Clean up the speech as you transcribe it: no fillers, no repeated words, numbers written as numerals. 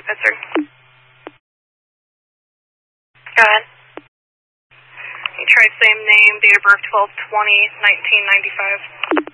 Pittsburgh. Go ahead. You try same name, date of birth 12/20/1995.